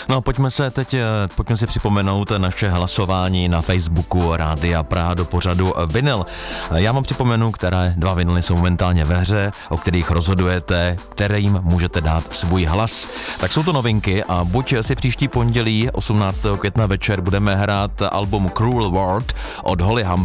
No, pojďme si připomenout naše hlasování na Facebooku Rádia Praha do pořadu Vinyl. Já vám připomenu, které 2 vinyly jsou momentálně ve hře, o kterých rozhodujete, kterým můžete dát svůj hlas. Tak jsou to novinky a buď si příští pondělí 18. května večer budeme hrát album Cruel World od Holly Humber,